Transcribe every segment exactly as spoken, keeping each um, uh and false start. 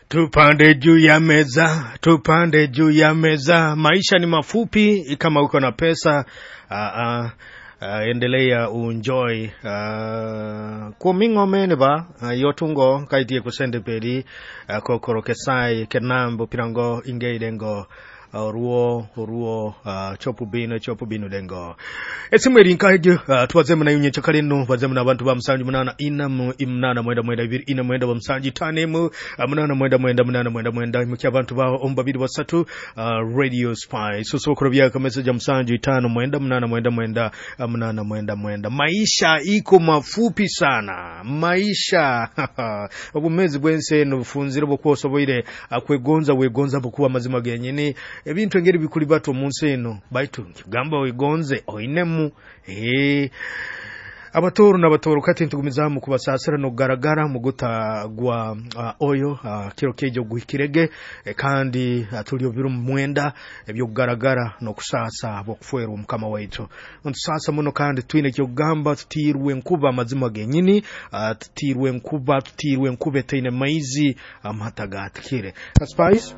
Tupande juu ya meza, tupande juu ya meza. Maisha ni mafupi, kama uko na pesa, uh, uh, uh, endelea uenjoy. Uh, kumingo meneba, uh, yotungo, kaitie kusende peri, uh, kokoro kesai, kenambo, pirango, ingeidengo. Uh, ruo ruo uh, chopu bino chopu bino dengo esimweri nkaje uh, tuwazemu na yunye chakalino wazemu na abantu ba msanji munana ina mu imnana mwenda mwenda ibiri ina mwenda wa msanji tanemu uh, munana mwenda mwenda munana mwenda mwenda muki abantu ba omba biri basatu uh, Radio Spy suso kurubia ka message msanji tano mwenda munana mwenda mwenda uh, munana mwenda mwenda. Maisha iko mafupi sana, maisha obumezi bwense no bufunzire bwokoso boire akwegonza wegonza bokuwa mazima genyini ebintu engeri bikuli bato munsi eno baitu gamba wegonze oinemu eh abatoro n'abatoro kati ntugumizamu kubasasira no garagara mu gutagwa uh, oyo uh, kiro kejo guhikirege eh, kandi atulio biru mwenda ebyo garagara no kusasa bokufwera umukama waitu ntusasa muno kandi twine kyo gamba tutirwe nkuba mazima genyini uh, tutirwe nkuba tutirwe nkube teine maizi amhatagatikire um, Spice.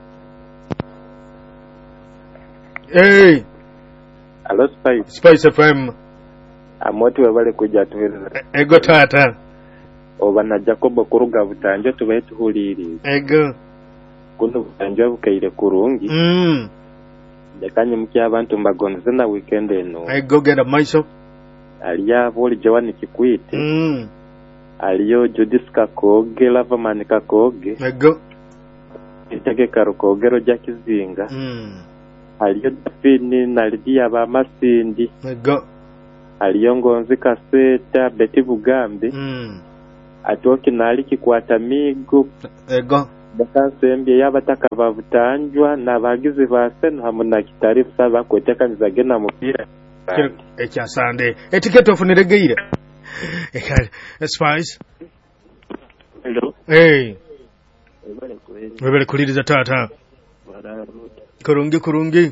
Hey. Hello Spice. Spice F M. Amoti wabale kuja tuweza. Ego tata. Obana Jacob kuruga butanje tubaye tuhuliri. Ego. Kuno butanje bukaire kurungi. Mm. Yakanye muki abantu mbagonze na weekend eno. Ego genda maiso. Aliya boli jawani kikwite. Mm. Aliyo Judith Kakoge Lavaman Kakoge. Ego. Itake karukogero jakizinga. Mm. Aliyo Dafini na Lidia ba Masindi. Ego. Aliyo Ngonzi Kaseta Beti Bugambi. Mm. Atoki nali kikwata migo. Ego. Bakansembye yabataka bavutanjwa na bagize baseno hamuna kitarifu saba kweteka nizagena mupira. Echa sande. Etiquette of niregeire. Ekale. Spice. Hello. Hey. Webale kuliriza. Webale kuliriza tata. Kurungi kurungi.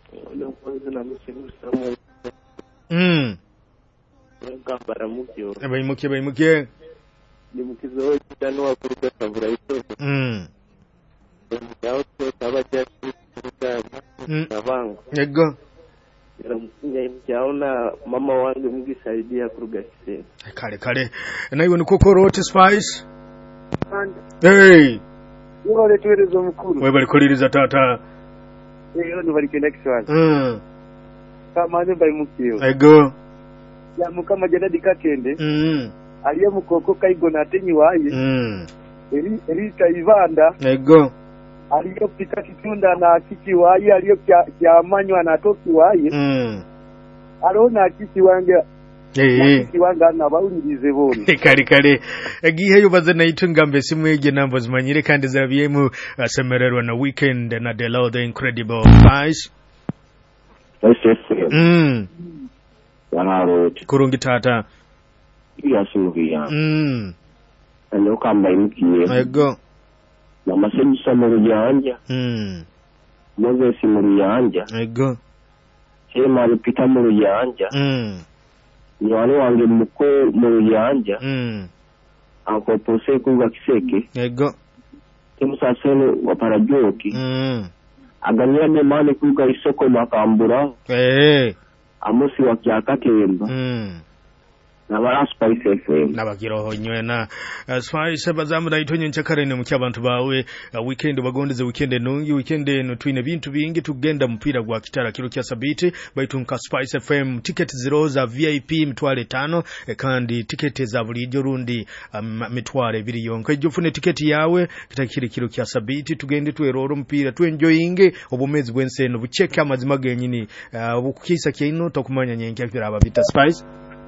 Mm. Ngambara mukyo. Ebe muke ebe muke. Ni mukizo cyane wa kuruka savura ito. Mm. Yawo taba cyane nabango. Yego. Nyaona mama wangu mgisaidia kuruga kise. Kale kale. Na hiyo ni kokoroti Spice. Hey. Ngole tuwerezo mkuru. Webale kuliriza tata. Eyo ndo bali next one. Mm. Kama ne bai mukyo. Ego. Ya mukama jadi katende. Mm. Aliye mukoko kaigo na tenyi waye. Mm. Eri eri kaivanda. Ego. Aliyo pika kitunda na kiki waye aliyo kya, kya manywa na toki waye. Mm. Arona kiki wange. Eh. Kiki wanga na bawungize bone. Kali kali. Egihe yubaze na itungambe simwege nambo zimanyire kandi zabyemu asemererwa na weekend na Delo the Incredible Spice. S S M. Mm. Wanaroti. Kurungi tata. Ya Sylvia. Mm. Alo kamba imkiye. Ego. Mama semisa mu yanja. Mm. Moses mu yanja. Ego. Sema alipita mu yanja. Mm. Ni wale wange muko mu yanja. Mm. Ako pose kuga kiseke. Ego. Temusa sene waparajoki. Mm. Aganya de mane kuga isoko makambura. Eh. Amusi wa kyakatemba. Mm. Na bara Spice F M. Nabagiroho nywena uh, Spice bazamu daitonye nchakare ne muki abantu bawe uh, weekend bagondeze weekend nungi weekend no twine bintu bingi tugenda mpira gwa kitara kilo kya sabiti baitunka Spice F M ticket zero za V I P mitwale tano e kandi ticket za bulijo rundi um, mitwale biri yonka ijofune ticket yawe kitakiri kilo kya sabiti tugende tueroro mpira tu enjoyinge obumezi bwense no bucheka amazima genyini uh, bukisa kino tokumanya nyenke afira ababita Spice.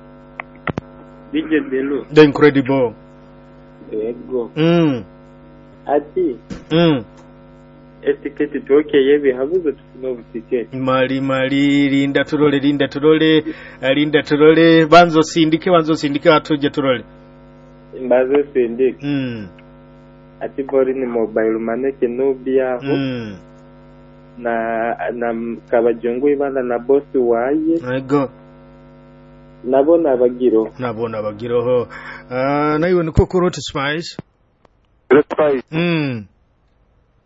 D J Belu. The Incredible. Ego. Mm. Ati. Mm. Etiketi toke yebi habuze tufino butiketi. Mali mali linda turole linda turole linda turole banzo sindike banzo sindike atuje turole. Mbazo sindike. Mm. Ati bori ni mobile money kenobia ho. Mm. Na na kabajongo ibana na boss waye. Ego. Nabona abagiro. Nabona abagiro ho. Ah, uh, na iwe niko kuroti Spice. Spice. Mm.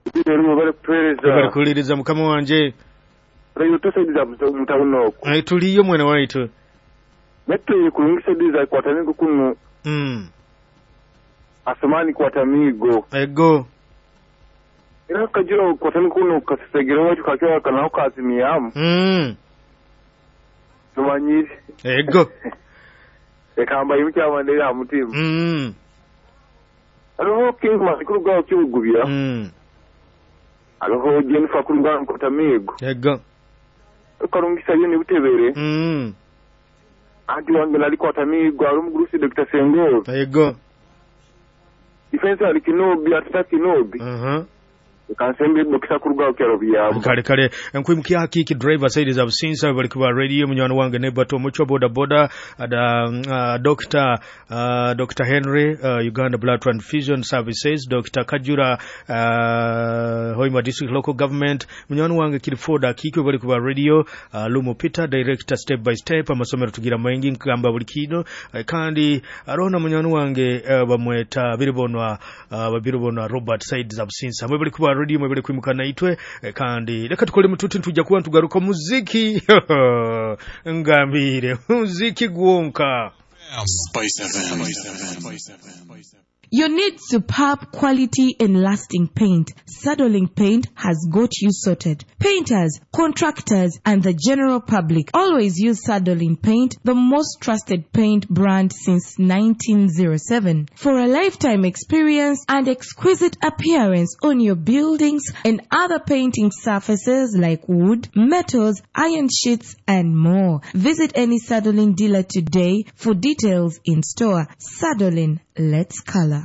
Biro bari kupereza. Bari kuliriza mukama wanje. Rayo tosaidiza mutawunoko. Ai tuliyo mwana waitu. Metto kulungisa diza kwa tamigo kunu. Mm. Asomani kwa tamigo. Ego. Ina kajiro kwa tamigo kunu kasisegera watu kakiwa kana ukazimiyamu. Mm. Tumanyiri. Ego. Ekamba yimiki amande ya mutima. Mm. Aloho King Masikuru gwa cyugubira. Mm. Aloho Jennifer kurugwa kwa tamigo. Ego. Ukarungisa yoni butebere. Mm. Andi wange nali kwa tamigo arumgurusi Doctor Sengoro. Ego. Defense ali kinobi ataki nobi. Mhm. Kansembe bokisa kurugwa kyaro byabo. Kale kale enkwimukia hakiki driver side za businsa bali kuba radio munywana wange ne bato mucho boda boda ada uh, Doctor uh, Doctor Henry uh, Uganda Blood Transfusion Services, Doctor Kajura uh, Hoima District Local Government munywana wange kilifoda kiki bali kuba radio uh, Lumo Peter Director Step by Step amasomero tugira maingi nkamba buli kino uh, kandi arona munywana wange uh, bamweta biribonwa uh, babiribonwa Robert side za businsa mwe bali kuba radio mwe bali kwimukana itwe eh, kandi leka tukole mututi ntujja kuba ntugaruka muziki ngambire muziki gwonka Spice F M. You need superb quality and lasting paint. Sadolin Paint has got you sorted. Painters, contractors, and the general public always use Sadolin Paint, the most trusted paint brand since nineteen oh seven. For a lifetime experience and exquisite appearance on your buildings and other painting surfaces like wood, metals, iron sheets, and more. Visit any Sadolin dealer today for details in store. Sadolin, let's color.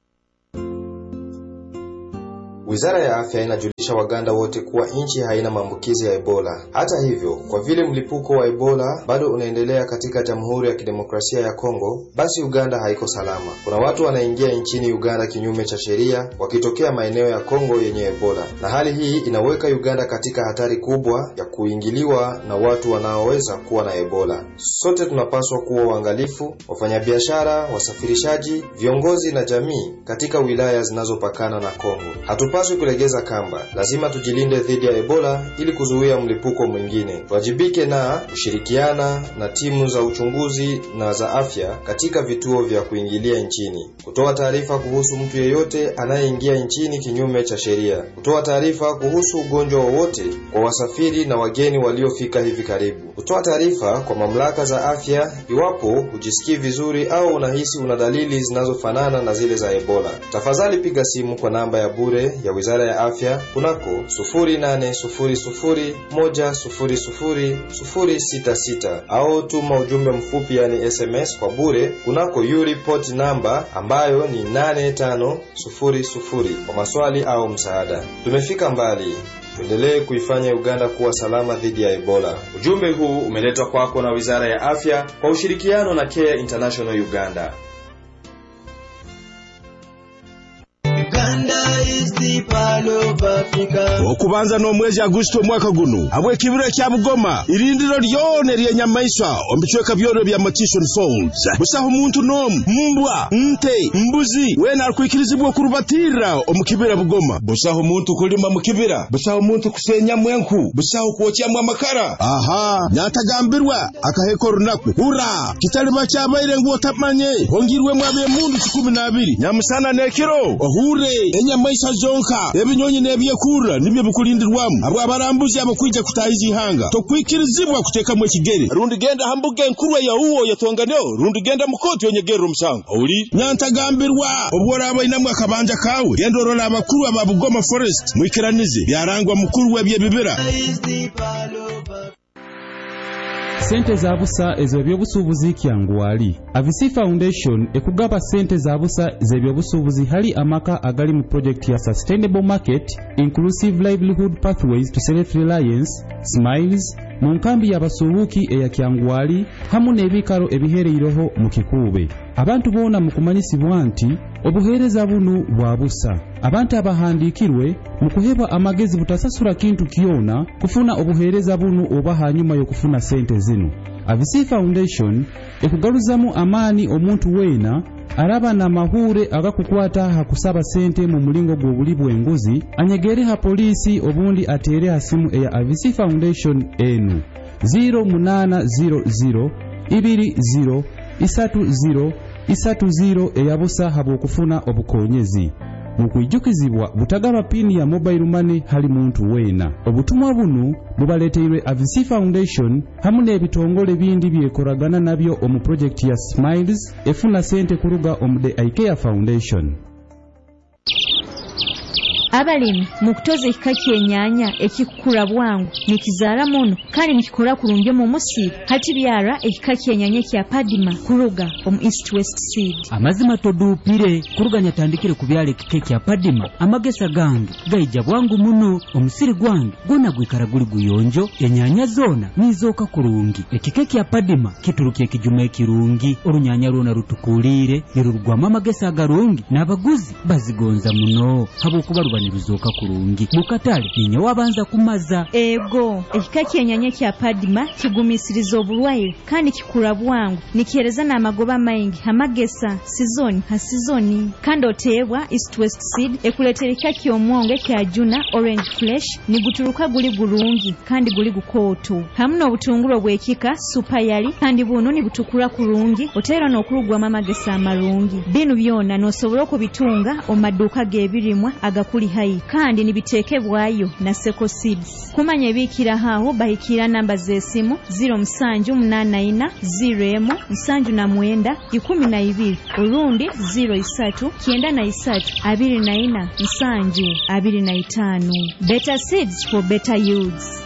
Wizara ya Afya inajulisha Waganda wote kuwa nchi haina maambukizi ya Ebola. Hata hivyo, kwa vile mlipuko wa Ebola bado unaendelea katika Jamhuri ya Kidemokrasia ya Kongo, basi Uganda haiko salama. Kuna watu wanaingia nchini Uganda kinyume cha sheria wakitokea maeneo ya Kongo yenye Ebola. Na hali hii inaweka Uganda katika hatari kubwa ya kuingiliwa na watu wanaoweza kuwa na Ebola. Sote tunapaswa kuwa waangalifu, wafanyabiashara, wasafirishaji, viongozi na jamii katika wilaya zinazopakana na Kongo. Hatupaswi kulegeza kamba. Lazima tujilinde dhidi ya Ebola ili kuzuia mlipuko mwingine. Tuwajibike na kushirikiana na timu za uchunguzi na za afya katika vituo vya kuingilia nchini. Kutoa taarifa kuhusu mtu yeyote anayeingia nchini kinyume cha sheria. Kutoa taarifa kuhusu ugonjwa wowote kwa wasafiri na wageni waliofika hivi karibu. Kutoa taarifa kwa mamlaka za afya iwapo hujisikii vizuri au unahisi una dalili zinazofanana na zile za Ebola. Tafadhali piga simu kwa namba ya bure ya Wizara ya Afya kunako sufuri nane sufuri sufuri moja sufuri sufuri sufuri sita sita au tuma ujumbe mfupi yani S M S kwa bure kunako U-Report namba ambayo ni nane tano sufuri sufuri kwa maswali au msaada. Tumefika mbali. Tuendelee kuifanya Uganda kuwa salama dhidi ya Ebola. Ujumbe huu umeletwa kwako na Wizara ya Afya kwa ushirikiano na Care International Uganda. Uganda is the pearl of Africa. Okubanza no mwezi Agosto mwaka guno abwe kibiro kya Bugoma irindiro lyone lye nyamaisha ombichweka byoro bya Matisson Falls busaho muntu no mbwa nte mbuzi wena alikuikirizibwa kurubatira omukibira Bugoma busaho muntu kulima mukibira busaho muntu kusenya mwenku busaho kuochya amakara aha nyatagambirwa akaheko runaku hura kitalima cyabaire ngo tapmanye hongirwe mwabe mundu kumi na babiri nyamusana nekiro ohure enyamaisha zonka ebinyonyi nebyekura nibyo bukulindirwamu abo abarambuzi abakwija kutahizi hanga tokwikirizibwa kuteka mwe kigeri rundi genda hambuge nkurwa ya uwo yatonganeo rundi genda mukoti onyegero musanga oli nyantagambirwa obwora abayinamwe akabanja kawe gendo rola abakuru ababugoma forest mwikiranize byarangwa mukuru webye bibira Sente za busa ezo byobusubuzi kyangwali. Avisi Foundation ekugaba sente za busa zebyobusubuzi hali amaka agali mu project ya Sustainable Market, Inclusive Livelihood Pathways to Self-Reliance, Smiles, mu nkambi y'abasubuki eya kyangwali hamu n'ebikaro ebihereiroho mu Kikube. Abantu boona mu kumanyisibwa nti obuheereza buno bwa busa. Abantu abahandikirwe mu kuhebwa amagezi butasasula kintu kyona kufuna obuheereza buno oba hanyuma y'okufuna sente zino. A V C Foundation ekugaluzamu amaani omuntu weena araba na mahure agakukwata hakusaba sente mu mulingo gw'obuli bw'enguzi anyegere ha polisi obundi atere ha simu eya A V C Foundation enu zero munana zero zero ibiri zero isatu zero isatu zero eyabusa habw'okufuna obukonyezi. Mukwijukizibwa butagaba pini ya mobile money hali muntu weena. Obutumwa buno bubaleteirwe A V C Foundation hamu n'ebitongole bindi byekoragana nabyo omu project ya Smiles efuna sente kuruga omu The I Care Foundation. Abalimi mukutoza ekika kyennyanja ekikula bwangu nikizaala muno kale nikikola kulungi mu musiiri hati byara ekika kyennyanja kya Padima kuruga omu East West Seed. Amazima toduupire kuruganya tandikire ku byala ekika kya Padima amagesa gange gaija bwangu muno omusiri gwange gwona gwikara guli guyonjo ennyanja zoona nizooka kulungi. Ekika kya Padima kitulukye ekijuma ekirungi olunyanya lwona lutukuulire ne lulugwamu amagesa agalungi n'abaguzi bazigonza muno habw'okuba niruzoka kurungi mukatale ninye wabanza kumaza. Ego ekika kyennyanja kya Padima kigumisiriza obulwaire kandi kikula bwangu nikihereza n'amagoba maingi amagesa sizoni ha sizoni kandi oteebwa East West Seed ekuletera ekika ky'omwonge kya Juna Orange Flesh nigutuluka guli gulungi kandi guli gukooto hamu n'obutungulu bw'ekika Super Yali kandi buno nibutukula kulungi oteera n'okulugwamu amagesa amalungi. Bino byonna n'osobola okubitunga omu maduuka g'ebirimwa agakuli hai kandi nibiteekebwayo na Seko Seeds. Kumanya ebiikira haawo bahikira namba z'essimu zero musanju munaana ina zero emu musanju na mwenda ikumi na ibiri olundi zero isatu kyenda na isatu abiri na ina musanju abiri na itaano. Better Seeds for better yields.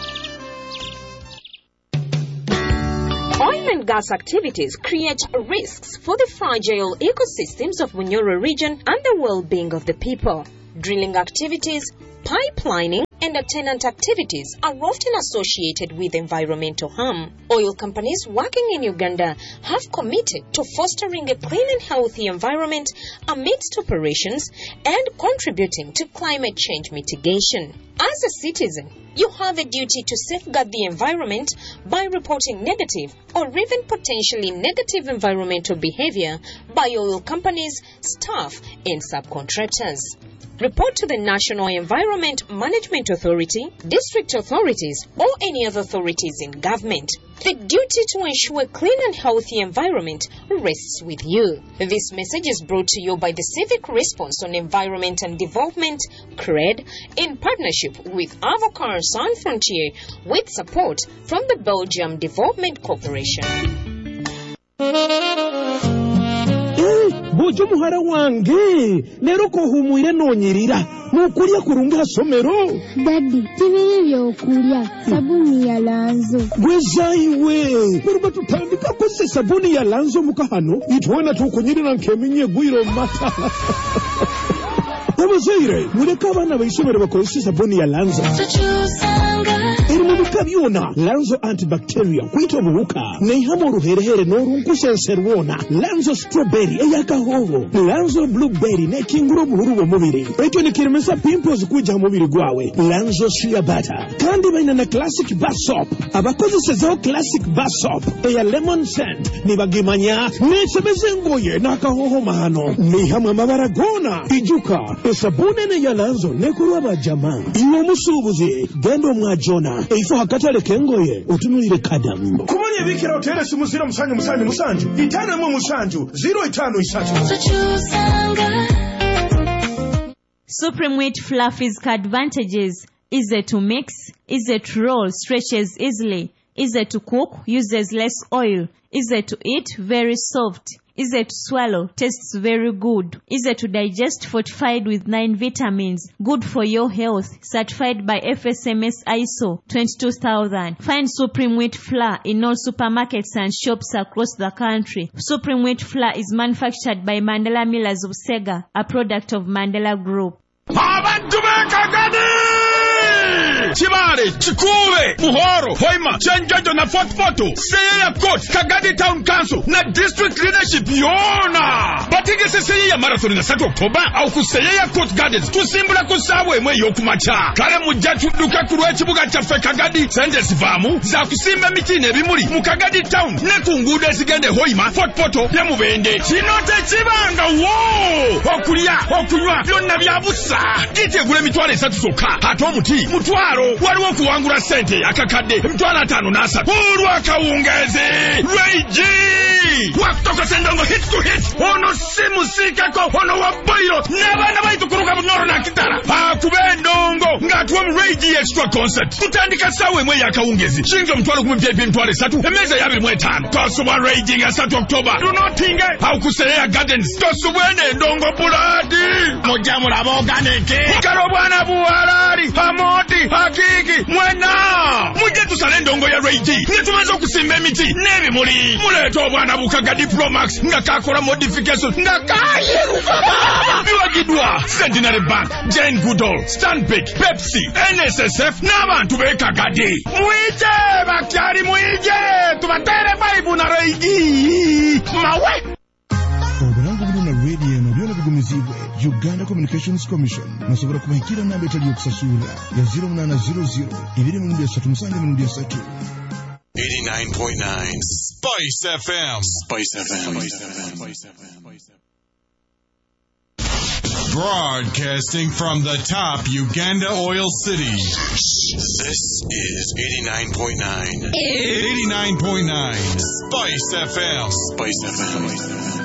Oil and gas activities create risks for the fragile ecosystems of Bunyoro region and the well-being of the people. Drilling activities, pipelining, and tenant activities are often associated with environmental harm. Oil companies working in Uganda have committed to fostering a clean and healthy environment amidst operations and contributing to climate change mitigation. As a citizen, you have a duty to safeguard the environment by reporting negative or even potentially negative environmental behavior by oil companies, staff, and subcontractors. Report to the National Environment Management Authority, district authorities, or any other authorities in government. The duty to ensure a clean and healthy environment rests with you. This message is brought to you by the Civic Response on Environment and Development, C R E D, in partnership with Avocar Sans Frontier, with support from the Belgium Development Corporation. Bojo muhara wange lero ko humwire nonyirira nukulya kurunga somero. Daddy tibiri byokulya sabuni ya Lanzo gwezaiwe muruba tutandika kose sabuni ya Lanzo mukahano itwana tukunyirira nkeminye gwiro mata. Abazaire mureka abana bayisomero bakoresha sabuni ya Lanzo iri mu bikabyona Lanzo antibacterial kwita obuhuka neihamo ruherehere n'orunkusenserwona Lanzo strawberry eyakahoho Lanzo blueberry nekinguro obuhuru bw'omubiri ekyo nikiremesa pimples kujja mu mubiri gwawe Lanzo shea butter kandi baina na classic bar soap abakozesezaho classic bar soap eya lemon scent nibagimanya nesebeze ngoye n'akahoho mahano neihamo amabara gona ijuka esabune ne ya Lanzo nekurwa bajama iwo musubuzi gendo mwajona eifo hakatale kengoye otunulire kadamu kumanya bikira hotel simu zero musanju musanju musanju itana mu musanju zero itano isatu. Supreme Wheat Flour physical advantages: easy to mix, easy to roll, stretches easily, easy to cook, uses less oil, easy to eat, very soft, easy to swallow, tastes very good, easy to digest, fortified with nine vitamins, good for your health, certified by F S M S I S O twenty-two thousand. Find Supreme Wheat Flour in all supermarkets and shops across the country. Supreme Wheat Flour is manufactured by Mandela Millers of Sega, a product of Mandela Group. Abantu bekagadi Chibale, Chikuwe, Muhoro, Hoima, Chenjojo na Fort Poto, Seya Court, Kagadi Town Council, na District Leadership yona. Batige se Seya Marathon na Sato Oktoba, au ku Seya Court Gardens, tusimbula kusawe mwe yokumacha. Kale mujatu duka kuruwe chibuga chafe Kagadi, sende sivamu, za kusimba mitine bimuri, Mukagadi Town, nekungude zigende Hoima, Fort Poto, ya mubende. Chinote chibanga, wo! Okulia, okunywa, yonna byabusa. Kite gule mitwale esatu soka. Hato muti, mutwaro, waliwo kuwangula sente, akakade, mitwala atano nasa. Uru akawungeze, Reiji! Wakutoka sendongo hit to hit. Ono simu sikako, ono wabairo. Nabana baitu kuruka bunoro na kitara. Hakubendongo, ngatuwa Reiji extra concert. Tutandika sawe mwe yakawungezi. Shinzo mtwalo kumipiepi mitwale esatu. Emeza yabiri mwe tano. Tosuwa Reiji nga satu Oktoba. Do not tinge. Haukuseya Gardens. Tosuwene ndongo buladi. Mojamu la moganeke. Karobwana buharari. Hamoti. Hakiki. Mwena. Muje tusale ndongo ya Reiji. Netumazo kusimbe miti. Nebi muli. Muleto bwana Bukagadi Pro Max. Nga kakora modification. Nga kayiruka baba. Biwagidwa. Centenary Bank. Jane Goodall. Stanbic. Pepsi. N S S F. N'abantu be Kagadi. Mwije. Bakyari mwije. Tubatere baibu na Reiji. Mawe. Oburango buli na radio na byona bigumizibwe Uganda Communications Commission nasobora kubahikira namba etali okusasula ya zero nine zero zero ibiri mu ndya musange mu ndya satu. eighty-nine point nine Spice F M. Spice F M. Spice F M. Broadcasting from the top Uganda oil city. This is eighty-nine point nine. eighty-nine point nine Spice F M. Spice F M.